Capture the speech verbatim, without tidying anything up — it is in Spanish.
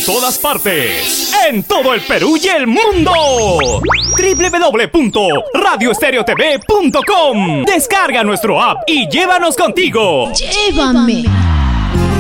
todas partes, en todo el Perú y el mundo. doble u doble u doble u punto radio estéreo t v punto com. Descarga nuestro app y llévanos contigo. Llévame.